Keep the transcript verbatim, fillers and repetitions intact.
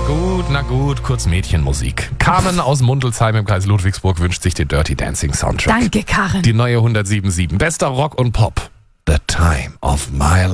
gut, na gut, kurz Mädchenmusik. Carmen aus Mundelsheim im Kreis Ludwigsburg wünscht sich den Dirty Dancing Soundtrack. Danke, Karin. Die neue hundertsieben Komma sieben. Bester Rock und Pop. The Time of My